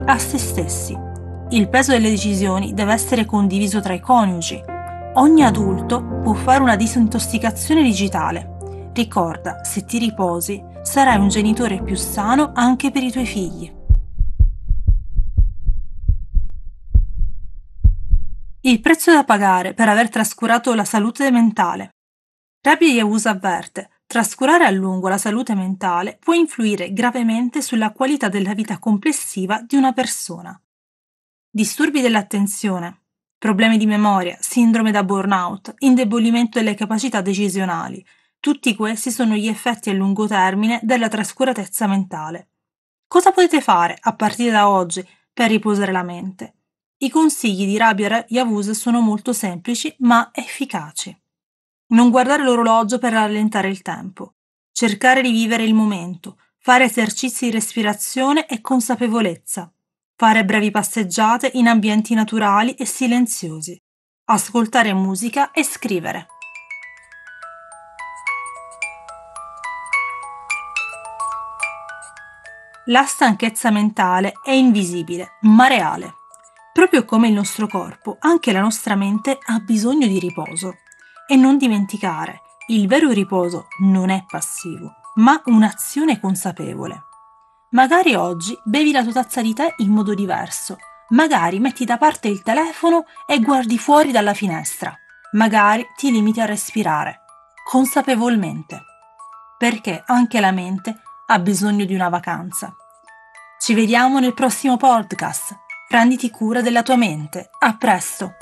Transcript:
a se stessi. Il peso delle decisioni deve essere condiviso tra i coniugi. Ogni adulto può fare una disintossicazione digitale. Ricorda, se ti riposi, sarai un genitore più sano anche per i tuoi figli. Il prezzo da pagare per aver trascurato la salute mentale. Rabbi Yavuz avverte: trascurare a lungo la salute mentale può influire gravemente sulla qualità della vita complessiva di una persona. Disturbi dell'attenzione, problemi di memoria, sindrome da burnout, indebolimento delle capacità decisionali. Tutti questi sono gli effetti a lungo termine della trascuratezza mentale. Cosa potete fare a partire da oggi per riposare la mente? I consigli di Rabbi Yavuz sono molto semplici ma efficaci. Non guardare l'orologio per rallentare il tempo. Cercare di vivere il momento. Fare esercizi di respirazione e consapevolezza. Fare brevi passeggiate in ambienti naturali e silenziosi. Ascoltare musica e scrivere. La stanchezza mentale è invisibile, ma reale. Proprio come il nostro corpo, anche la nostra mente ha bisogno di riposo. E non dimenticare, il vero riposo non è passivo, ma un'azione consapevole. Magari oggi bevi la tua tazza di tè in modo diverso. Magari metti da parte il telefono e guardi fuori dalla finestra. Magari ti limiti a respirare, consapevolmente. Perché anche la mente ha bisogno di una vacanza. Ci vediamo nel prossimo podcast. Prenditi cura della tua mente. A presto!